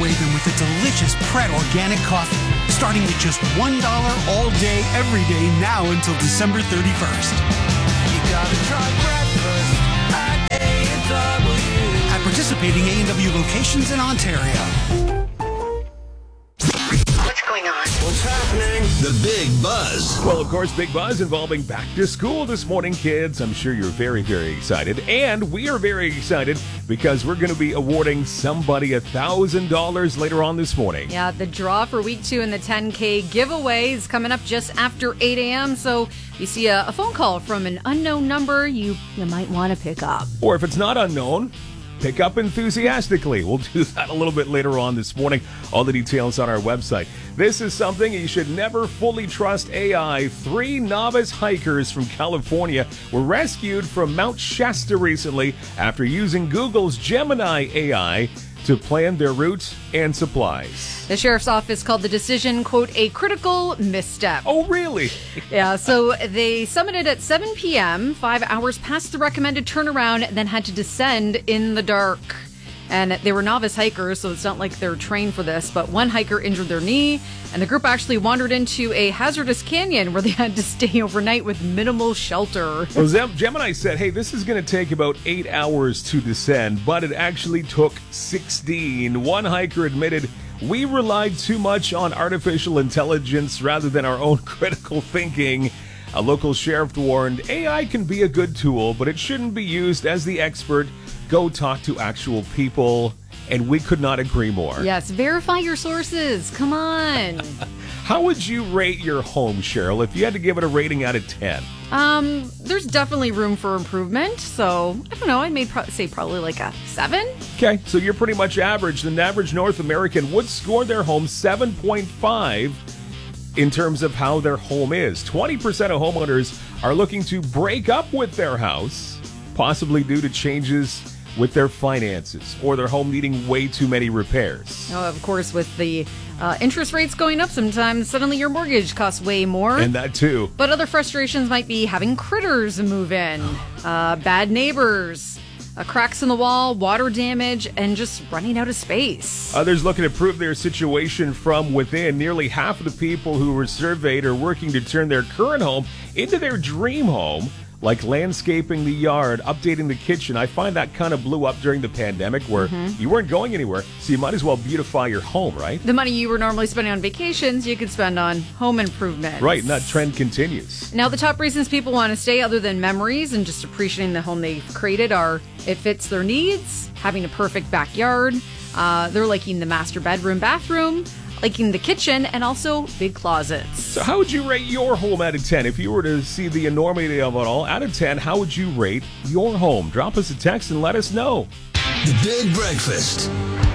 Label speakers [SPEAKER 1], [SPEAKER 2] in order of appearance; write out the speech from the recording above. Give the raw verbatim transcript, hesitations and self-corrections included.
[SPEAKER 1] away them with a delicious Pret Organic coffee, starting at just one dollar all day, every day, now until December thirty-first.
[SPEAKER 2] You gotta try breakfast at A and W.
[SPEAKER 1] At participating A and W locations in Ontario.
[SPEAKER 3] What's going on?
[SPEAKER 2] What's happening?
[SPEAKER 4] The Big Buzz.
[SPEAKER 5] Well, of course, Big Buzz involving back to school this morning, kids. I'm sure you're very, very excited. And we are very excited because we're going to be awarding somebody one thousand dollars later on this morning.
[SPEAKER 6] Yeah, the draw for week two in the ten K giveaway is coming up just after eight a.m. So if you see a, a phone call from an unknown number, you, you might want to pick up.
[SPEAKER 5] Or if it's not unknown, pick up enthusiastically. We'll do that a little bit later on this morning. All the details on our website. This is something you should never fully trust A I. Three novice hikers from California were rescued from Mount Shasta recently after using Google's Gemini A I to plan their route and supplies.
[SPEAKER 6] The sheriff's office called the decision, quote, a critical misstep.
[SPEAKER 5] Oh, really?
[SPEAKER 6] Yeah, so they summited at seven p.m., five hours past the recommended turnaround, then had to descend in the dark. And they were novice hikers, so it's not like they're trained for this, but one hiker injured their knee, and the group actually wandered into a hazardous canyon where they had to stay overnight with minimal shelter.
[SPEAKER 5] Well, Gemini said, hey, this is going to take about eight hours to descend, but it actually took sixteen. One hiker admitted, we relied too much on artificial intelligence rather than our own critical thinking. A local sheriff warned, A I can be a good tool, but it shouldn't be used as the expert. Go talk to actual people, and we could not agree more.
[SPEAKER 6] Yes, verify your sources. Come on.
[SPEAKER 5] How would you rate your home, Cheryl, if you had to give it a rating out of ten?
[SPEAKER 6] Um, there's definitely room for improvement, so I don't know. I may pro- say probably like a seven.
[SPEAKER 5] Okay, so you're pretty much average. An average North American would score their home seven point five in terms of how their home is. twenty percent of homeowners are looking to break up with their house, possibly due to changes with their finances or their home needing way too many repairs.
[SPEAKER 6] Oh, of course, with the uh, interest rates going up, sometimes suddenly your mortgage costs way more.
[SPEAKER 5] And that too.
[SPEAKER 6] But other frustrations might be having critters move in, uh, bad neighbors, uh, cracks in the wall, water damage, and just running out of space.
[SPEAKER 5] Others looking to improve their situation from within. Nearly half of the people who were surveyed are working to turn their current home into their dream home, like landscaping the yard, updating the kitchen. I find that kind of blew up during the pandemic where mm-hmm. you weren't going anywhere, so you might as well beautify your home, right?
[SPEAKER 6] The money you were normally spending on vacations, you could spend on home improvements.
[SPEAKER 5] Right, and that trend continues.
[SPEAKER 6] Now, the top reasons people want to stay, other than memories and just appreciating the home they've created, are it fits their needs, having a perfect backyard, uh, they're liking the master bedroom, bathroom, liking the kitchen, and also big closets.
[SPEAKER 5] So how would you rate your home out of ten? If you were to see the enormity of it all, out of ten, how would you rate your home? Drop us a text and let us know.
[SPEAKER 4] The Big Breakfast.